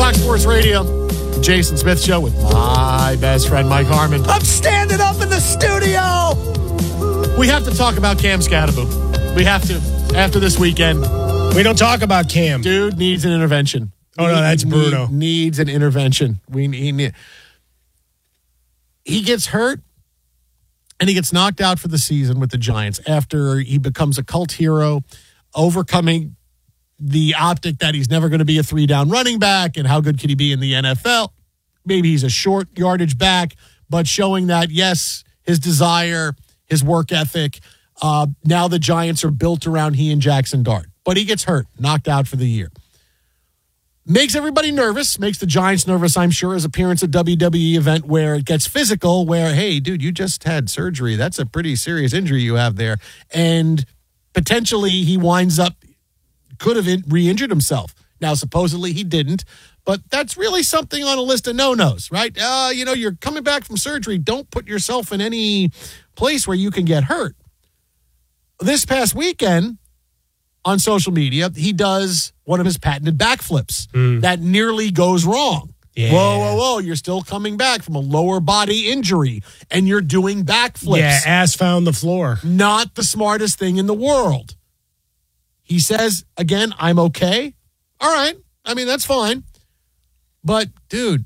Fox Sports Radio, the Jason Smith Show with my best friend, Mike Harmon. I'm standing up in the studio. We have to talk about Cam Skattebo. We have to. After this weekend. We don't talk about Cam. Dude needs an intervention. Oh, no, that's Bruno. Needs an intervention. He gets hurt, and he gets knocked out for the season with the Giants after he becomes a cult hero, overcoming the optic that he's never going to be a 3-down running back, and how good could he be in the NFL? Maybe he's a short yardage back, but showing that, yes, his desire, his work ethic. Now the Giants are built around he and Jackson Dart. But he gets hurt, knocked out for the year. Makes everybody nervous, makes the Giants nervous, I'm sure, his appearance at WWE event where it gets physical, where, hey, dude, you just had surgery. That's a pretty serious injury you have there. And potentially he winds up, could have re-injured himself. Now, supposedly he didn't, but that's really something on a list of no-nos, right? You're coming back from surgery. Don't put yourself in any place where you can get hurt. This past weekend, on social media, he does one of his patented backflips that nearly goes wrong. Yeah. Whoa. You're still coming back from a lower body injury, and you're doing backflips. Yeah, ass found the floor. Not the smartest thing in the world. He says, again, I'm okay. All right. I mean, that's fine. But, dude,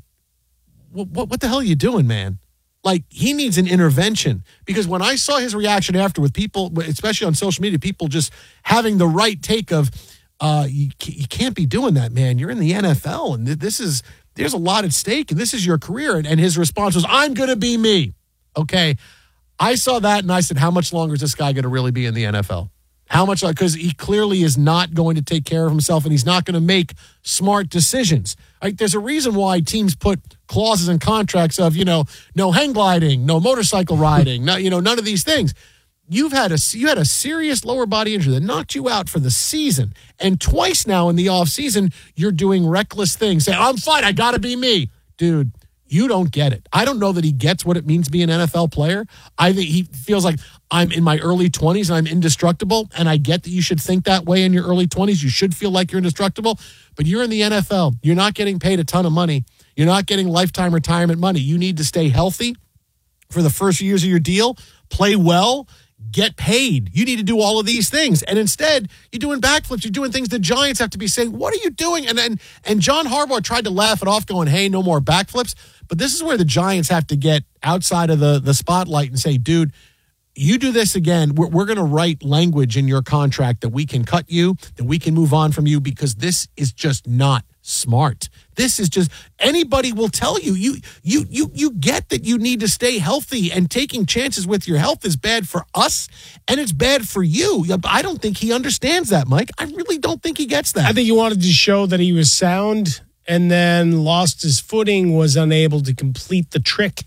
what the hell are you doing, man? Like, he needs an intervention, because when I saw his reaction after with people, especially on social media, people just having the right take of, you can't be doing that, man. You're in the NFL, and there's a lot at stake, and this is your career. And his response was, I'm going to be me. Okay. I saw that, and I said, how much longer is this guy going to really be in the NFL? How much? Because he clearly is not going to take care of himself, and he's not going to make smart decisions. Right? There's a reason why teams put clauses in contracts of, no hang gliding, no motorcycle riding, none of these things. You had a serious lower body injury that knocked you out for the season, and twice now in the offseason, you're doing reckless things. Say, I'm fine, I got to be me. Dude, you don't get it. I don't know that he gets what it means to be an NFL player. I think he feels like, I'm in my early 20s and I'm indestructible, and I get that you should think that way in your early 20s. You should feel like you're indestructible, but you're in the NFL. You're not getting paid a ton of money. You're not getting lifetime retirement money. You need to stay healthy for the first years of your deal, play well, get paid. You need to do all of these things. And instead, you're doing backflips. You're doing things the Giants have to be saying, what are you doing? And John Harbaugh tried to laugh it off going, hey, no more backflips. But this is where the Giants have to get outside of the spotlight and say, dude, you do this again, we're going to write language in your contract that we can cut you, that we can move on from you, because this is just not smart. This is just, anybody will tell you, you get that you need to stay healthy, and taking chances with your health is bad for us and it's bad for you. I don't think he understands that, Mike. I really don't think he gets that. I think he wanted to show that he was sound, and then lost his footing, was unable to complete the trick.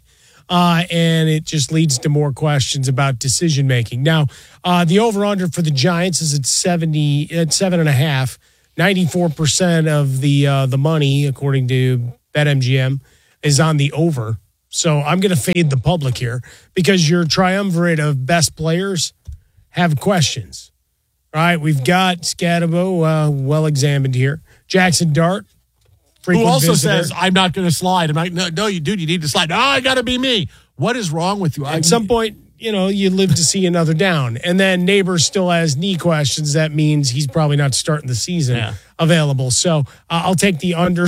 And it just leads to more questions about decision making. Now, the over/under for the Giants is at 7.5. 94% of the money, according to BetMGM, is on the over. So I'm going to fade the public here, because your triumvirate of best players have questions. All right, we've got Skattebo well examined here. Jackson Dart, who also says, I'm not going to slide. I'm like, no, you need to slide. No, I got to be me. What is wrong with you? At some point, you live to see another down. And then Neighbors still has knee questions. That means he's probably not starting the season available. So I'll take the under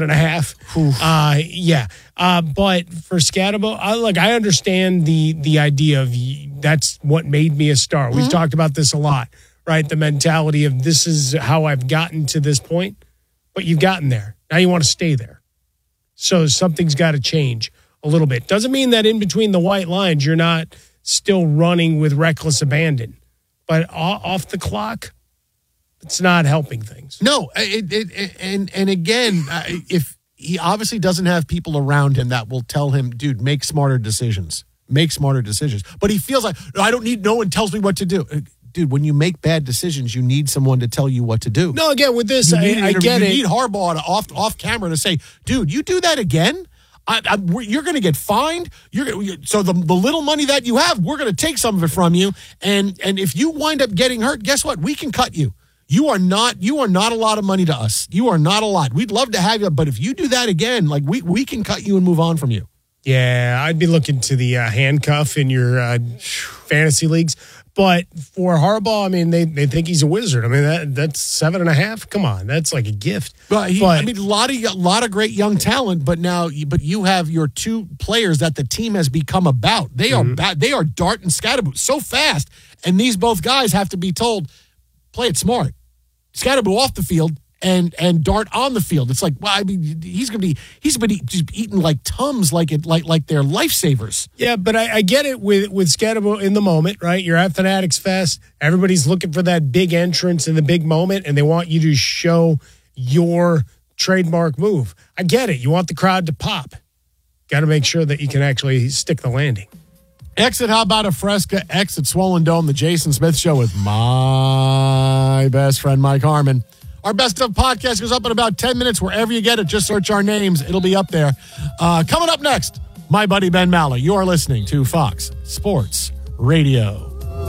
7.5. But for Skattebo, I understand the idea of that's what made me a star. We've talked about this a lot, right? The mentality of this is how I've gotten to this point. But you've gotten there. Now you want to stay there. So something's got to change a little bit. Doesn't mean that in between the white lines, you're not still running with reckless abandon. But off the clock, it's not helping things. No. And again, if he obviously doesn't have people around him that will tell him, dude, make smarter decisions. But he feels like, I don't need, no one tells me what to do. Dude, when you make bad decisions, you need someone to tell you what to do. No, again, with this, I get it. You need Harbaugh off camera to say, dude, you do that again, you're going to get fined. So the little money that you have, we're going to take some of it from you. And if you wind up getting hurt, guess what? We can cut you. You are not a lot of money to us. You are not a lot. We'd love to have you, but if you do that again, like we can cut you and move on from you. Yeah, I'd be looking to the handcuff in your fantasy leagues. But for Harbaugh, I mean, they think he's a wizard. I mean, that's 7.5. Come on, that's like a gift. But a lot of great young talent. But you have your two players that the team has become about. They are they are Dart and Scadaboo so fast, and these both guys have to be told, play it smart. Scadaboo off the field and Dart on the field. It's like, well, I mean, he's been eating like Tums like they're lifesavers. Yeah, but I get it with Scadaboo in the moment, right? You're at Fanatics Fest. Everybody's looking for that big entrance in the big moment, and they want you to show your trademark move. I get it. You want the crowd to pop. Got to make sure that you can actually stick the landing. Exit How About a Fresca, exit Swollen Dome, the Jason Smith Show with my best friend, Mike Harmon. Our Best Of podcast goes up in about 10 minutes. Wherever you get it, just search our names. It'll be up there. Coming up next, my buddy Ben Maller. You are listening to Fox Sports Radio.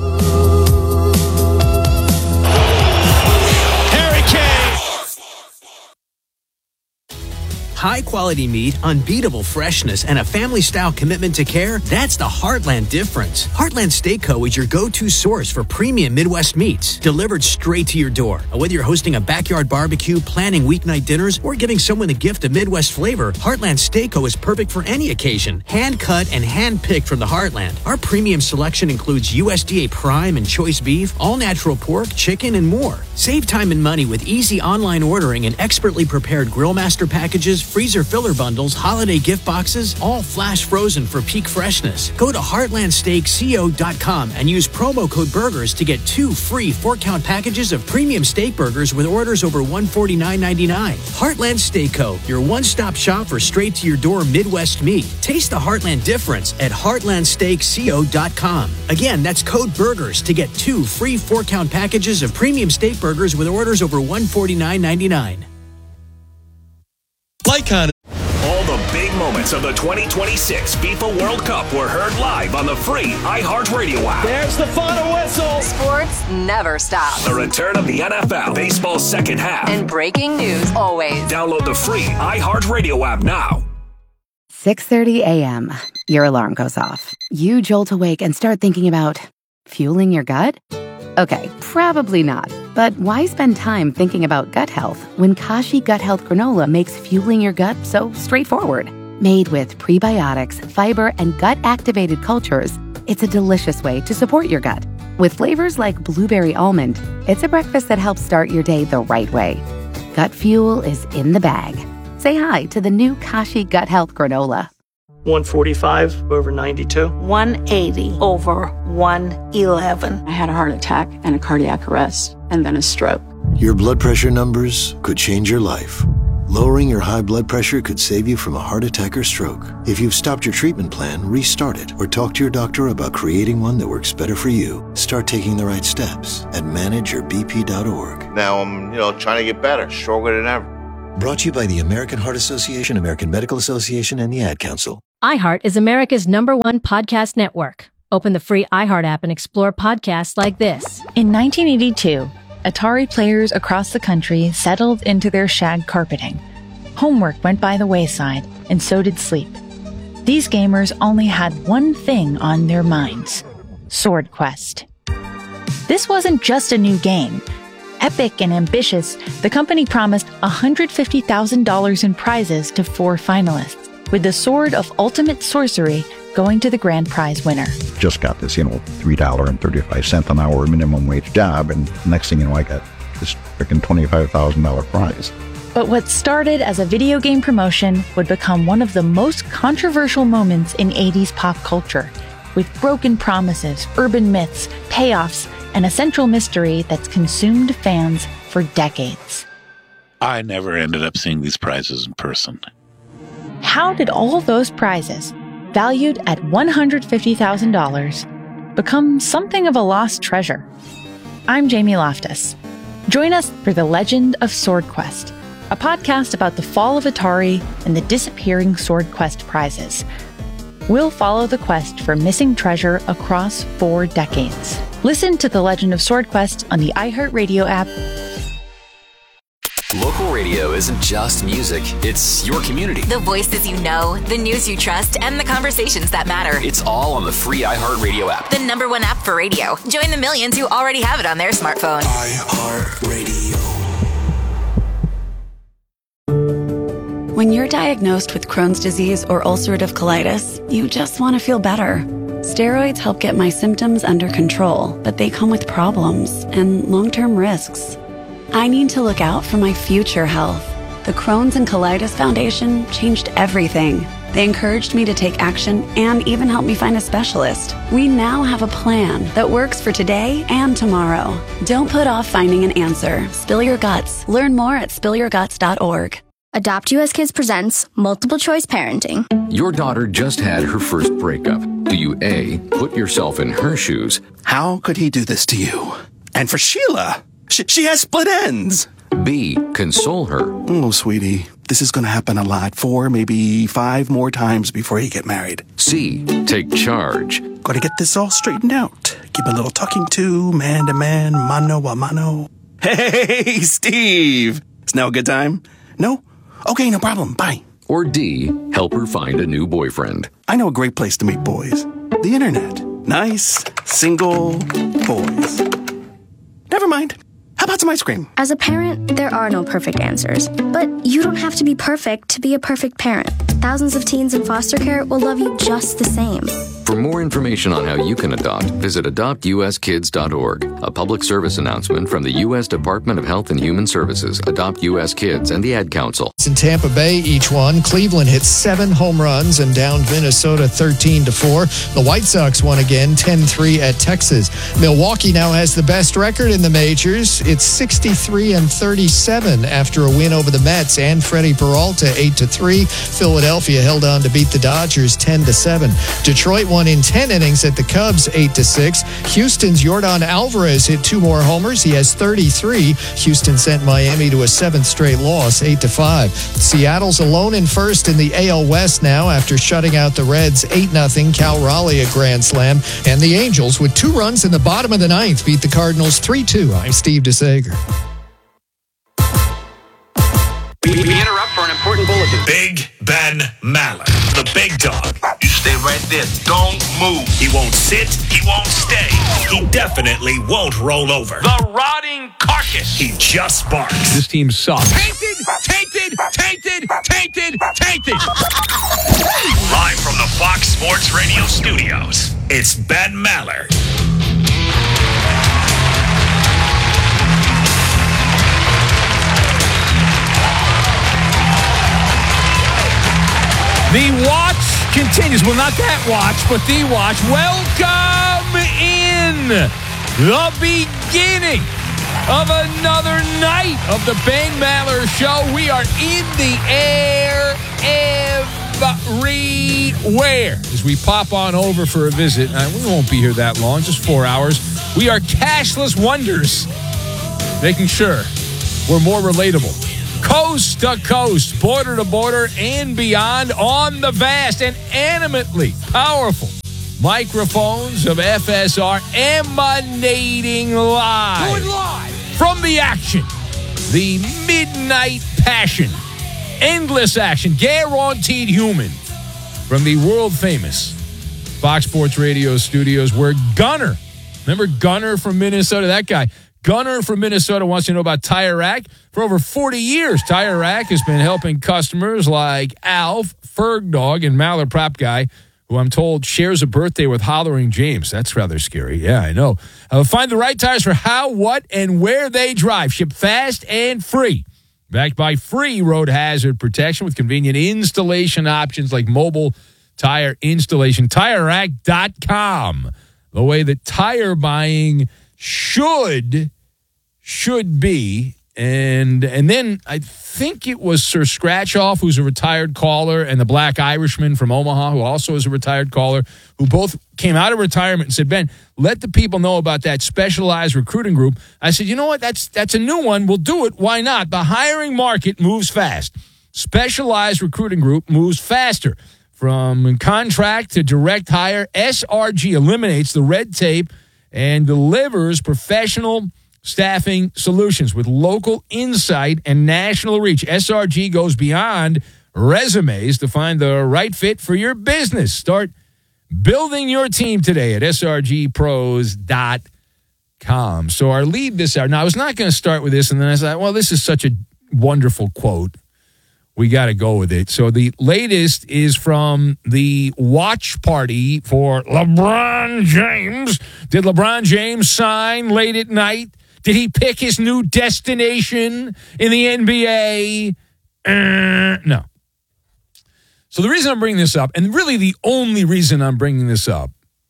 High-quality meat, unbeatable freshness, and a family-style commitment to care, that's the Heartland difference. Heartland Steak Co. is your go-to source for premium Midwest meats, delivered straight to your door. Whether you're hosting a backyard barbecue, planning weeknight dinners, or giving someone a gift of Midwest flavor, Heartland Steak Co. is perfect for any occasion. Hand-cut and hand-picked from the Heartland. Our premium selection includes USDA prime and choice beef, all-natural pork, chicken, and more. Save time and money with easy online ordering and expertly prepared Grillmaster packages, freezer filler bundles, holiday gift boxes, all flash frozen for peak freshness. Go to heartlandsteakco.com and use promo code BURGERS to get 2 free 4-count packages of premium steak burgers with orders over $149.99. Heartland Steak Co., your one-stop shop for straight-to-your-door Midwest meat. Taste the Heartland difference at heartlandsteakco.com. Again, that's code BURGERS to get 2 free 4-count packages of premium steak burgers with orders over $149.99. Lycon. All the big moments of the 2026 FIFA World Cup were heard live on the free iHeartRadio app. There's the final whistle. Sports never stops. The return of the NFL, baseball's second half. And breaking news always. Download the free iHeartRadio app now. 6:30 a.m. Your alarm goes off. You jolt awake and start thinking about fueling your gut? Okay, probably not. But why spend time thinking about gut health when Kashi Gut Health Granola makes fueling your gut so straightforward? Made with prebiotics, fiber, and gut-activated cultures, it's a delicious way to support your gut. With flavors like blueberry almond, it's a breakfast that helps start your day the right way. Gut fuel is in the bag. Say hi to the new Kashi Gut Health Granola. 145 over 92. 180 over 111. I had a heart attack and a cardiac arrest and then a stroke. Your blood pressure numbers could change your life. Lowering your high blood pressure could save you from a heart attack or stroke. If you've stopped your treatment plan, restart it or talk to your doctor about creating one that works better for you. Start taking the right steps at manageyourbp.org. Now I'm, trying to get better, stronger than ever. Brought to you by the American Heart Association, American Medical Association, and the Ad Council. iHeart is America's #1 podcast network. Open the free iHeart app and explore podcasts like this. In 1982, Atari players across the country settled into their shag carpeting. Homework went by the wayside, and so did sleep. These gamers only had one thing on their minds: Sword Quest. This wasn't just a new game. Epic and ambitious, the company promised $150,000 in prizes to 4 finalists, with the Sword of Ultimate Sorcery going to the grand prize winner. Just got this, $3.35 an hour minimum wage job, and next thing you know, I got this freaking $25,000 prize. But what started as a video game promotion would become one of the most controversial moments in 80s pop culture, with broken promises, urban myths, payoffs, and a central mystery that's consumed fans for decades. I never ended up seeing these prizes in person. How did all those prizes, valued at $150,000, become something of a lost treasure? I'm Jamie Loftus. Join us for The Legend of Sword Quest, a podcast about the fall of Atari and the disappearing Sword Quest prizes. We'll follow the quest for missing treasure across 4 decades. Listen to The Legend of Sword Quest on the iHeartRadio app, Radio isn't just music, it's your community. The voices you know, the news you trust, and the conversations that matter. It's all on the free iHeartRadio app. The #1 app for radio. Join the millions who already have it on their smartphone. iHeartRadio. When you're diagnosed with Crohn's disease or ulcerative colitis, you just want to feel better. Steroids help get my symptoms under control, but they come with problems and long-term risks. I need to look out for my future health. The Crohn's and Colitis Foundation changed everything. They encouraged me to take action and even helped me find a specialist. We now have a plan that works for today and tomorrow. Don't put off finding an answer. Spill your guts. Learn more at spillyourguts.org. Adopt US Kids presents Multiple Choice Parenting. Your daughter just had her first breakup. Do you A, put yourself in her shoes? How could he do this to you? And for Sheila, she has split ends. B, console her. Oh, sweetie, this is going to happen a lot. 4, maybe 5 more times before you get married. C, take charge. Got to get this all straightened out. Give a little talking to, man to man, mano a mano. Hey, Steve. Is now a good time? No? Okay, no problem. Bye. Or D, help her find a new boyfriend. I know a great place to meet boys. The internet. Nice, single boys. Never mind. How about some ice cream? As a parent, there are no perfect answers. But you don't have to be perfect to be a perfect parent. Thousands of teens in foster care will love you just the same. For more information on how you can adopt, visit adoptuskids.org. A public service announcement from the U.S. Department of Health and Human Services, Adopt U.S. Kids, and the Ad Council. In Tampa Bay, each one. Cleveland hit 7 home runs and downed Minnesota 13-4. The White Sox won again, 10-3 at Texas. Milwaukee now has the best record in the majors. It's 63-37 after a win over the Mets and Freddie Peralta 8-3. Philadelphia held on to beat the Dodgers 10-7. Detroit won in 10 innings at the Cubs 8-6. Houston's Yordan Alvarez hit 2 more homers. He has 33. Houston sent Miami to a 7th straight loss 8-5. Seattle's alone in first in the AL West now after shutting out the Reds 8-0. Cal Raleigh a grand slam. And the Angels with 2 runs in the bottom of the 9th beat the Cardinals 3-2. I'm Steve DeSager. We interrupt for an important bulletin. Big Ben Maller, the big dog. You stay right there. Don't move. He won't sit. He won't stay. He definitely won't roll over. The rotting carcass. He just barks. This team sucks. Tainted. Live from the Fox Sports Radio studios, it's Ben Maller. The watch continues. Well, not that watch, but the watch. Welcome in the beginning of another night of the Ben Maller Show. We are in the air everywhere as we pop on over for a visit. We won't be here that long, just 4 hours. We are cashless wonders, making sure we're more relatable. Coast to coast, border to border, and beyond on the vast and animately powerful microphones of FSR emanating live. Do it live. From the action, the midnight passion, endless action, guaranteed human. From the world-famous Fox Sports Radio studios where Gunner, remember Gunner from Minnesota, that guy, Gunner from Minnesota wants to know about Tire Rack. For over 40 years, Tire Rack has been helping customers like Alf, Ferg Dog, and Maller Prop Guy, who I'm told shares a birthday with Hollering James. That's rather scary. Yeah, I know. Find the right tires for how, what, and where they drive. Ship fast and free. Backed by free road hazard protection with convenient installation options like mobile tire installation. TireRack.com. The way that tire buying should be. And then I think it was Sir Scratchoff, who's a retired caller, and the Black Irishman from Omaha, who also is a retired caller, who both came out of retirement and said, Ben, let the people know about that specialized recruiting group. I said, you know what? That's a new one. We'll do it. Why not? The hiring market moves fast. Specialized recruiting group moves faster. From contract to direct hire, SRG eliminates the red tape and delivers professional staffing solutions with local insight and national reach. SRG goes beyond resumes to find the right fit for your business. Start building your team today at srgpros.com. So our lead this hour. Now, I was not going to start with this, and then I thought, well, this is such a wonderful quote. We got to go with it. So the latest is from the watch party for LeBron James. Did LeBron James sign late at night? Did he pick his new destination in the NBA? No. So the reason I'm bringing this up, and really the only reason I'm bringing this up,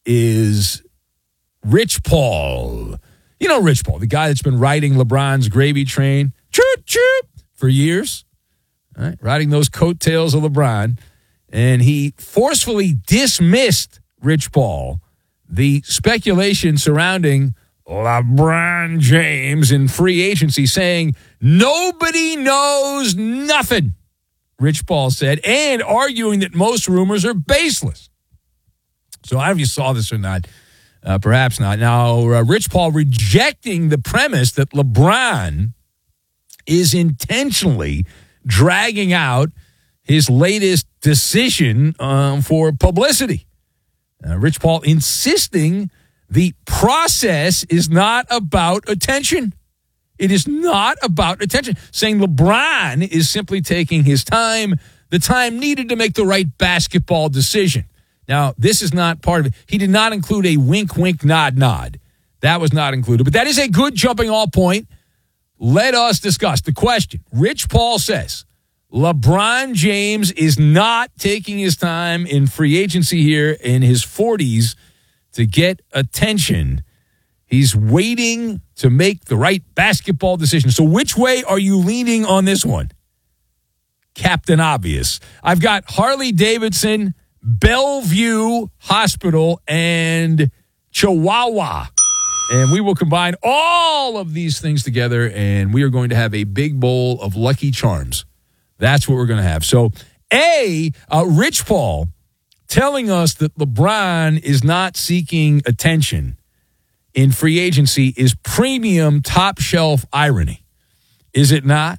is Rich Paul. You know Rich Paul, the guy that's been riding LeBron's gravy train, choo-choo, for years. All right, riding those coattails of LeBron, and he forcefully dismissed Rich Paul, the speculation surrounding LeBron James in free agency, saying nobody knows nothing, Rich Paul said, and arguing that most rumors are baseless. So I don't know if you saw this or not, perhaps not. Now, Rich Paul rejecting the premise that LeBron is intentionally dragging out his latest decision for publicity. Rich Paul insisting the process is not about attention. It is not about attention. Saying LeBron is simply taking his time, the time needed to make the right basketball decision. Now, this is not part of it. He did not include a wink, wink, nod, nod. That was not included. But that is a good jumping off point. Let us discuss the question. Rich Paul says LeBron James is not taking his time in free agency here in his 40s to get attention. He's waiting to make the right basketball decision. So which way are you leaning on this one? Captain Obvious. I've got Harley Davidson, Bellevue Hospital, and Chihuahua. And we will combine all of these things together, and we are going to have a big bowl of Lucky Charms. That's what we're going to have. So, Rich Paul telling us that LeBron is not seeking attention in free agency is premium top shelf irony. Is it not?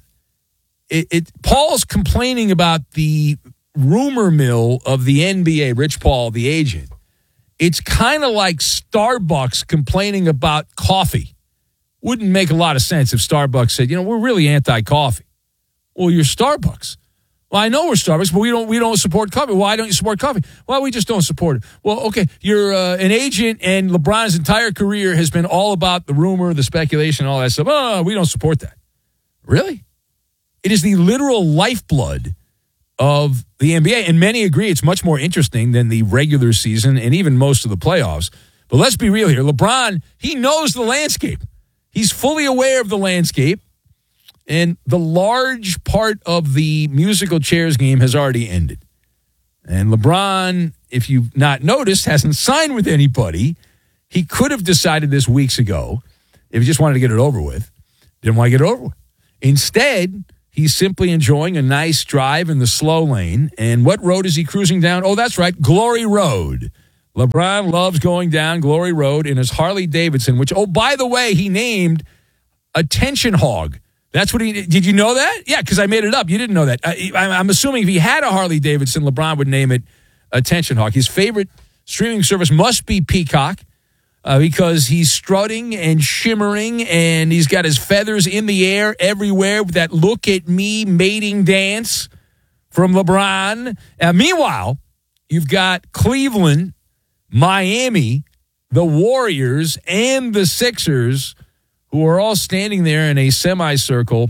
Paul's complaining about the rumor mill of the NBA, Rich Paul, the agent. It's kind of like Starbucks complaining about coffee. Wouldn't make a lot of sense if Starbucks said, we're really anti-coffee. Well, you're Starbucks. Well, I know we're Starbucks, but we don't support coffee. Why don't you support coffee? Well, we just don't support it. Well, okay, you're an agent, and LeBron's entire career has been all about the rumor, the speculation, all that stuff. Oh, we don't support that. Really? It is the literal lifeblood of the NBA, and many agree it's much more interesting than the regular season and even most of the playoffs. But let's be real here. LeBron, he knows the landscape. He's fully aware of the landscape, and the large part of the musical chairs game has already ended. And LeBron, if you've not noticed, hasn't signed with anybody. He could have decided this weeks ago if he just wanted to get it over with. Didn't want to get it over with. Instead, he's simply enjoying a nice drive in the slow lane. And what road is he cruising down? Oh, that's right, Glory Road. LeBron loves going down Glory Road in his Harley Davidson, which, oh, by the way, he named Attention Hog. That's what he did. Did you know that? Yeah, because I made it up. You didn't know that. I'm assuming if he had a Harley Davidson, LeBron would name it Attention Hog. His favorite streaming service must be Peacock. Because he's strutting and shimmering, and he's got his feathers in the air everywhere with that look at me mating dance from LeBron. Meanwhile, you've got Cleveland, Miami, the Warriors, and the Sixers, who are all standing there in a semicircle.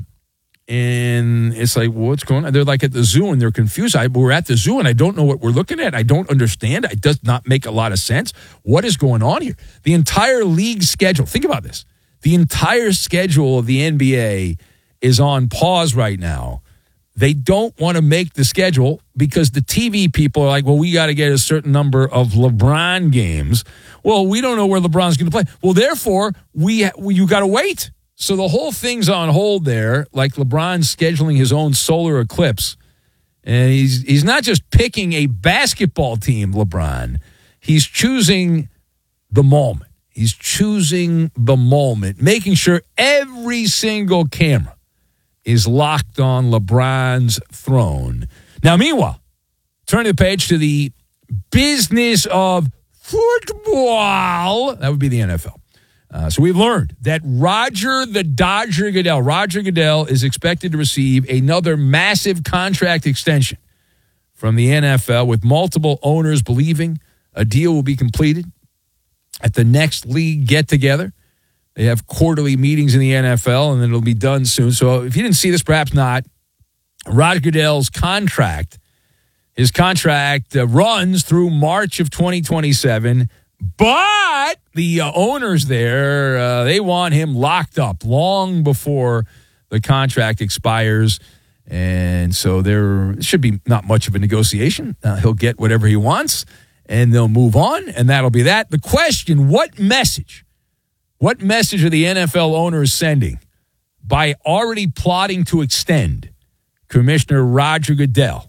And it's like, what's going on? They're like at the zoo, and they're confused. We're at the zoo, and I don't know what we're looking at. I don't understand. It does not make a lot of sense. What is going on here? The entire league schedule, think about this. The entire schedule of the NBA is on pause right now. They don't want to make the schedule because the TV people are like, well, we got to get a certain number of LeBron games. Well, we don't know where LeBron's going to play. Well, therefore, you got to wait. So the whole thing's on hold there, like LeBron's scheduling his own solar eclipse. And he's not just picking a basketball team, LeBron. He's choosing the moment. He's choosing the moment, making sure every single camera is locked on LeBron's throne. Now, meanwhile, turn the page to the business of football. That would be the NFL. So we've learned that Roger the Dodger Goodell is expected to receive another massive contract extension from the NFL, with multiple owners believing a deal will be completed at the next league get-together. They have quarterly meetings in the NFL, and then it'll be done soon. So if you didn't see this, perhaps not, Roger Goodell's contract, his contract runs through March of 2027, but the owners there, they want him locked up long before the contract expires. And so there should be not much of a negotiation. He'll get whatever he wants, and they'll move on, and that'll be that. The question, what message are the NFL owners sending by already plotting to extend Commissioner Roger Goodell?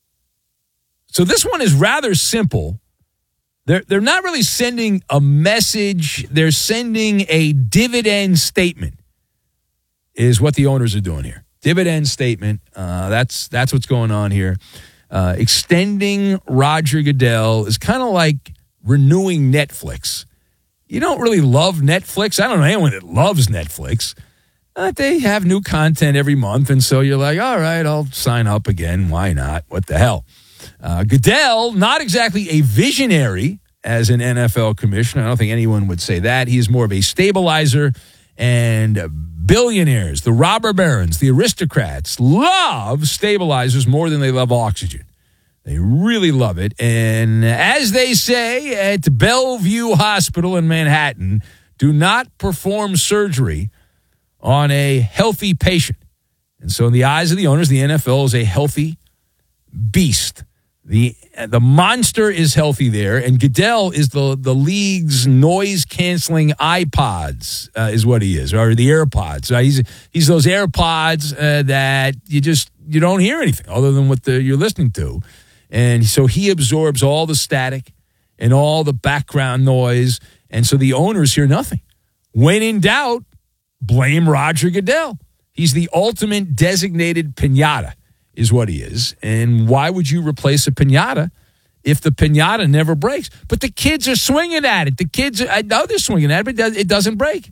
So this one is rather simple. They're not really sending a message. They're sending a dividend statement is what the owners are doing here. Dividend statement. That's what's going on here. Extending Roger Goodell is kind of like renewing Netflix. You don't really love Netflix. I don't know anyone that loves Netflix. They have new content every month, and so you're like, all right, I'll sign up again. Why not? What the hell? Goodell, not exactly a visionary as an NFL commissioner. I don't think anyone would say that. He is more of a stabilizer, and billionaires, the robber barons, the aristocrats love stabilizers more than they love oxygen. They really love it. And as they say at Bellevue Hospital in Manhattan, do not perform surgery on a healthy patient. And so in the eyes of the owners, the NFL is a healthy beast. The monster is healthy there, and Goodell is the league's noise-canceling iPods, is what he is, or the AirPods. He's those AirPods that you don't hear anything other than what you're listening to. And so he absorbs all the static and all the background noise, and so the owners hear nothing. When in doubt, blame Roger Goodell. He's the ultimate designated piñata, is what he is. And why would you replace a piñata if the piñata never breaks? But the kids are swinging at it. I know they're swinging at it, but it doesn't break.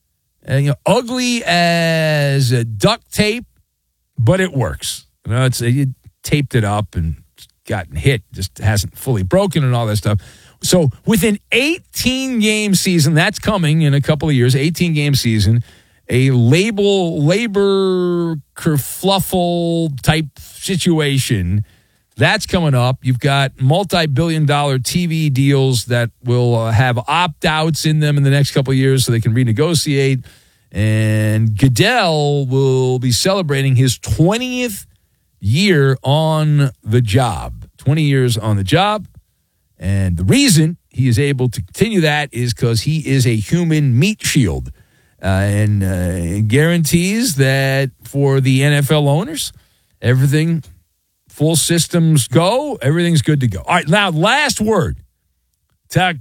Ugly as duct tape, but it works. You taped it up and gotten hit, just hasn't fully broken and all that stuff. So with an 18-game season, that's coming in a couple of years, 18-game season, a labor kerfluffle type situation, that's coming up. You've got multi-billion-dollar TV deals that will have opt-outs in them in the next couple of years so they can renegotiate. And Goodell will be celebrating his 20th year on the job. 20 years on the job. And the reason he is able to continue that is because he is a human meat shield. And guarantees that for the NFL owners, everything, full systems go, everything's good to go. All right, now, last word.